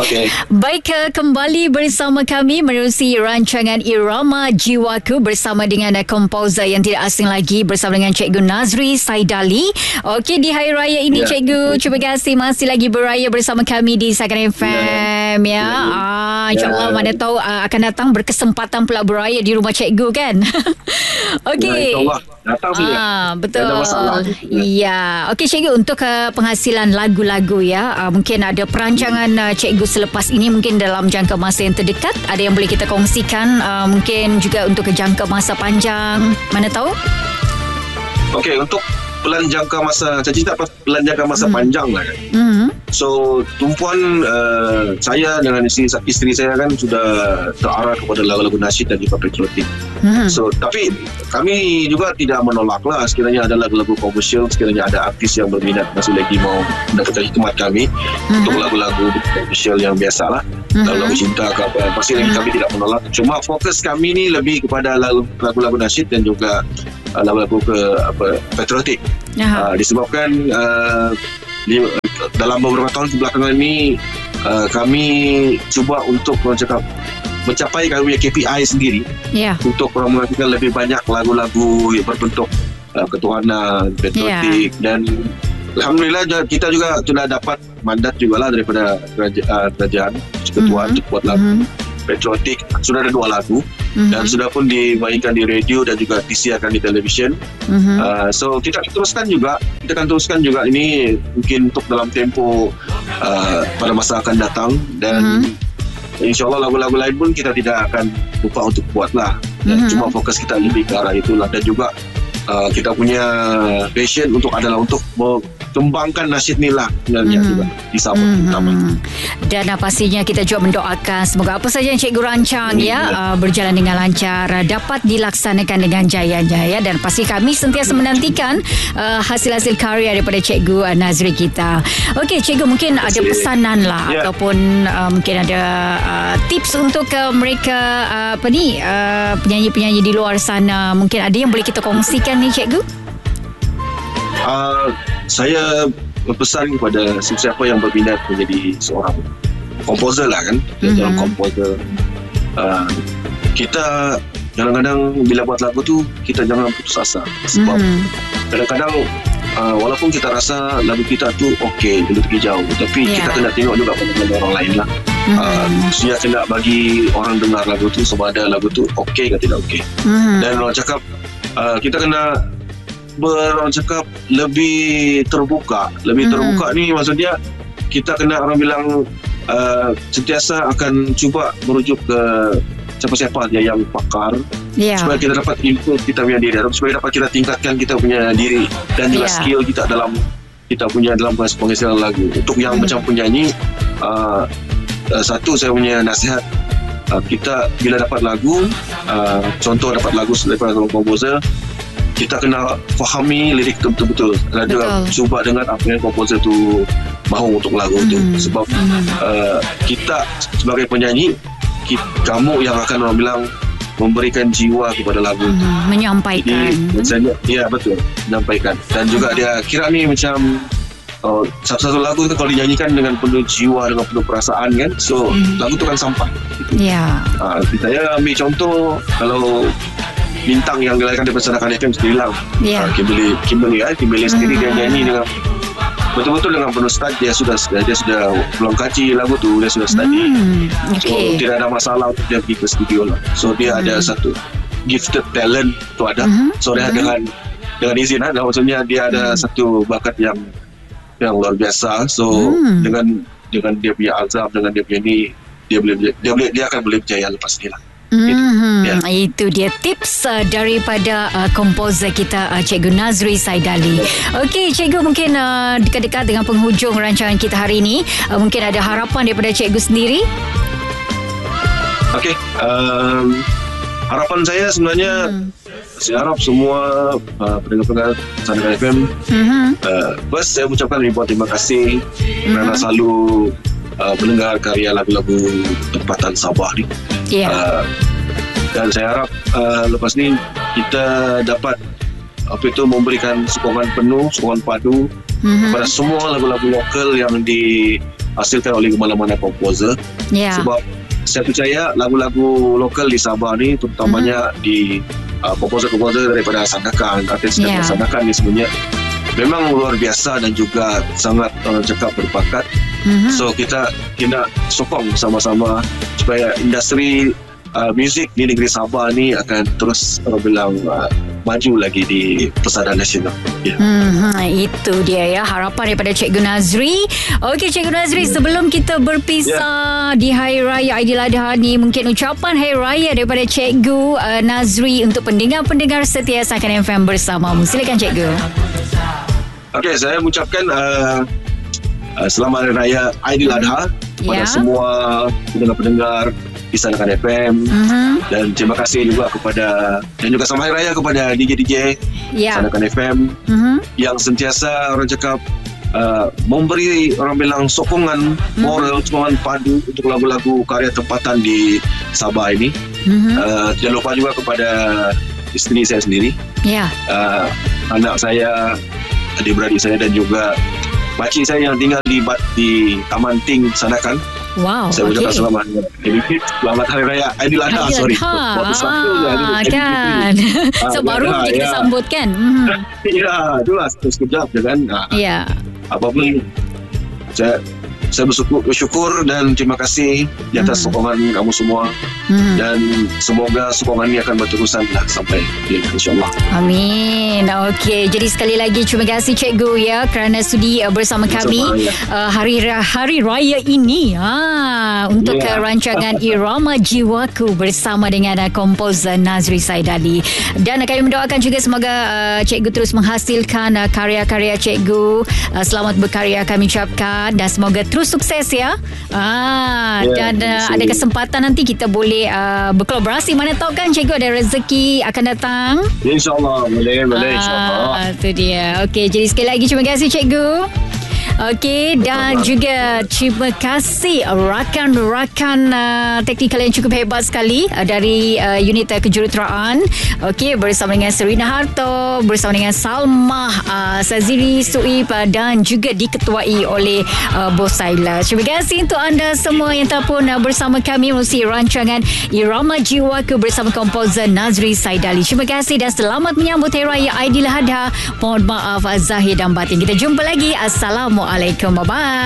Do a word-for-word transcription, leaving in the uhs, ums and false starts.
Okay. Baik, kembali bersama kami menerusi rancangan Irama Jiwaku bersama dengan komposer yang tidak asing lagi bersama dengan Cikgu Nazri Saidali. Okey, di Hari Raya ini yeah. Cikgu, terima kasih masih lagi beraya bersama kami di Sakan F M yeah. ya. Yeah. Ah, InsyaAllah yeah. mana tahu uh, akan datang berkesempatan pula beraya di rumah Cikgu kan. Okey. Ya, InsyaAllah datang saja. Ah, betul. Ada masalah. Ya. Okey Cikgu, untuk uh, penghasilan lagu-lagu ya, uh, mungkin ada perancangan uh, Cikgu selepas ini mungkin dalam jangka masa yang terdekat, ada yang boleh kita kongsikan, uh, mungkin juga untuk jangka masa panjang, mana tahu? Okey, untuk pelan jangka masa, saya cerita pelan jangka masa hmm. panjang lah kan. Hmm. So tumpuan uh, saya dengan isteri, isteri saya kan sudah terarah kepada lagu-lagu nasyid dan juga patriotik. Hmm. So tapi kami juga tidak menolak lah sekiranya ada lagu-lagu komersial, sekiranya ada artis yang berminat masih lagi mau mendapatkan khidmat kami hmm. untuk lagu-lagu komersial yang biasa lah, hmm. lagu-lagu cinta ke apa, pasti hmm. kami tidak menolak. Cuma fokus kami ni lebih kepada lagu-lagu nasyid dan juga uh, lagu-lagu ke apa patriotik. Uh, disebabkan uh, di, dalam beberapa tahun kebelakangan ini uh, kami cuba untuk cakap, mencapai kami K P I sendiri yeah. untuk menghasilkan lebih banyak lagu-lagu yang berbentuk uh, ketuhanan, patriotik yeah. dan alhamdulillah kita juga sudah dapat mandat juga lah daripada kerajaan, uh, kerajaan ketuan mm-hmm. untuk buat lagu mm-hmm. patriotik. Sudah ada dua lagu mm-hmm. dan sudah pun dimainkan di radio dan juga disiarkan di televisyen. Mm-hmm. Uh, so kita akan teruskan juga, kita akan teruskan juga ini mungkin untuk dalam tempo uh, pada masa akan datang dan mm-hmm. insyaAllah lagu-lagu lain pun kita tidak akan lupa untuk buat lah. Mm-hmm. Cuma fokus kita lebih ke arah itulah dan juga uh, kita punya passion untuk adalah untuk kembangkan nasyid ni lah sebenarnya hmm. juga di Sabah hmm. utama. Dan uh, pastinya kita juga mendoakan semoga apa saja yang Cikgu rancang hmm. ya uh, berjalan dengan lancar, uh, dapat dilaksanakan dengan jayanya ya, dan pasti kami sentiasa menantikan uh, hasil-hasil karya daripada Cikgu uh, Nazri kita. Okey Cikgu, mungkin ada pesanan lah yeah. ataupun uh, mungkin ada uh, tips untuk uh, mereka uh, apa ni uh, penyanyi-penyanyi di luar sana, mungkin ada yang boleh kita kongsikan ni Cikgu? Uh, saya berpesan kepada sesiapa yang berminat menjadi seorang komposer lah kan, mm-hmm. seorang komposer. Uh, kita kadang-kadang bila buat lagu tu kita jangan putus asa sebab mm-hmm. kadang-kadang uh, walaupun kita rasa lagu kita tu okey, belum pergi jauh, tapi yeah. kita kena tengok juga pada orang lain lah. Mm-hmm. Uh, maksudnya kena bagi orang dengar lagu tu sama ada lagu tu okey ke tidak okey. Mm-hmm. Dan orang cakap uh, kita kena orang cakap lebih terbuka lebih hmm. terbuka ni maksudnya kita kena orang bilang uh, sentiasa akan cuba merujuk ke siapa-siapa dia yang pakar yeah. supaya kita dapat improve kita punya diri, supaya dapat kita tingkatkan kita punya diri dan juga yeah. skill kita dalam kita punya dalam penghasilan lagu. Untuk yang hmm. macam penyanyi uh, uh, satu saya punya nasihat, uh, kita bila dapat lagu uh, contoh dapat lagu daripada seorang komposer, kita kena fahami lirik tu betul-betul dan juga cuba dengar apa yang komposer tu mahu untuk lagu mm. tu sebab mm. uh, kita sebagai penyanyi kita, kamu yang akan orang bilang memberikan jiwa kepada lagu mm. tu, menyampaikan. Jadi, ya betul, menyampaikan dan juga dia kira ni macam uh, satu-satu lagu tu kalau dinyanyikan dengan penuh jiwa, dengan penuh perasaan kan, so mm. lagu tu kan sampai gitu. Ya. Yeah. Uh, saya ambil contoh kalau bintang yang dilahirkan daripada Sakan F M sendiri lah, yeah. uh, Kimberly Kimberly, eh, Kimberly mm-hmm. sendiri dia nyanyi dengan betul-betul dengan penuh start. Dia sudah dia sudah belum kaji lagu tu, dia sudah study, mm, okay. so tidak ada masalah untuk dia pergi ke studio lah. So dia mm. ada satu gifted talent tu ada, mm-hmm. so dia mm-hmm. dengan dengan izin lah, maksudnya dia ada mm. satu bakat yang yang luar biasa. So mm. dengan dengan dia punya azam, dengan dia punya ni, dia boleh dia boleh dia akan boleh berjaya lepas ni lah. Mm-hmm. Yeah. Itu dia tips uh, daripada uh, komposer kita uh, Cikgu Nazri Saidali. Okey Cikgu, mungkin uh, dekat-dekat dengan penghujung rancangan kita hari ini, uh, mungkin ada harapan daripada Cikgu sendiri? Okey, um, harapan saya sebenarnya hmm. saya harap semua uh, pendengar-pendengar Sakan F M mm-hmm. uh, first saya ucapkan ribuan terima kasih mm-hmm. kerana selalu uh, mendengar karya lagu-lagu tempatan Sabah ni. Yeah. Uh, dan saya harap uh, lepas ni kita dapat apa itu memberikan sokongan penuh, sokongan padu mm-hmm. kepada semua lagu-lagu lokal yang di dihasilkan oleh mana-mana komposer. Yeah. Sebab saya percaya lagu-lagu lokal di Sabah ni, terutamanya mm-hmm. di uh, komposer-komposer daripada Sandakan, artis yeah. daripada Sandakan ni sebenarnya memang luar biasa dan juga sangat orang uh, cakap berbakat. Mm-hmm. So kita kena sokong sama-sama supaya industri uh, muzik di negeri Sabah ni akan terus orang bilang uh, maju lagi di pesada nasional. Yeah. Hmm, itu dia ya harapan daripada Cikgu Nazri. Okey Cikgu Nazri, yeah. sebelum kita berpisah yeah. di Hari Raya Aidiladha ni, mungkin ucapan Hari Raya daripada Cikgu uh, Nazri untuk pendengar-pendengar setia Sakan F M bersamamu. Silakan Cikgu. Okey, saya mengucapkan uh, uh, selamat Hari Raya Aidiladha kepada yeah. semua pendengar-pendengar di Sakan F M uh-huh. dan terima kasih juga kepada dan juga selamat Hari Raya kepada D J D J yeah. Sakan F M uh-huh. yang sentiasa orang cakap uh, memberi orang bilang sokongan uh-huh. moral, sokongan padu untuk lagu-lagu karya tempatan di Sabah ini. Uh-huh. Uh, jangan lupa juga kepada isteri saya sendiri, yeah. uh, anak saya, adik-beradik saya dan juga pakcik saya yang tinggal di di Taman Ting Sandakan. Wow, saya ucapkan okay. selamat selamat Hari Raya Aidiladha. Sorry, baru satu ah, kan. So baru ya, kita ya. sambut kan. Hmm. Ya, itulah sekejap je kan. Ya. Apapun saya saya bersyukur, bersyukur dan terima kasih di atas hmm. sokongan kamu semua. Hmm. Dan semoga sokongan ini akan berterusan lah sampai insyaAllah. Amin. Okey, jadi sekali lagi terima kasih Cikgu ya kerana sudi uh, bersama kami uh, hari hari raya ini ha, untuk yeah. rancangan Irama Jiwaku bersama dengan uh, komposer Nazri Saidali. Dan uh, kami mendoakan juga semoga uh, Cikgu terus menghasilkan uh, karya-karya Cikgu. Uh, selamat berkarya kami ucapkan dan semoga terus sukses ya. Ah, yeah, dan uh, ada kesempatan nanti kita boleh uh, berkolaborasi, mana tahu kan Cikgu ada rezeki akan datang. InsyaAllah boleh, boleh ah, insyaAllah. Itu dia. Okey, jadi sekali lagi terima kasih Cikgu. Okey, dan juga terima kasih rakan-rakan uh, teknikal yang cukup hebat sekali uh, dari uh, unit uh, kejuruteraan. Okey, bersama dengan Serina Harto, bersama dengan Salmah uh, Saziri Suib uh, dan juga diketuai oleh uh, Bos Saila. Terima kasih untuk anda semua yang telah pun uh, bersama kami melalui rancangan Irama Jiwaku bersama komposer Nazri Saidali. Terima kasih dan selamat menyambut Hari Raya Aidiladha. Mohon maaf uh, zahir dan batin. Kita jumpa lagi. Assalamualaikum. Bye-bye.